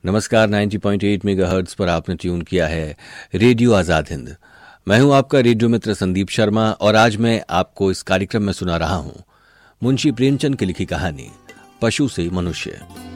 नमस्कार। 90.8 मेगाहर्ट्ज पर आपने ट्यून किया है रेडियो आजाद हिंद। मैं हूं आपका रेडियो मित्र संदीप शर्मा और आज मैं आपको इस कार्यक्रम में सुना रहा हूं मुंशी प्रेमचंद की लिखी कहानी पशु से मनुष्य।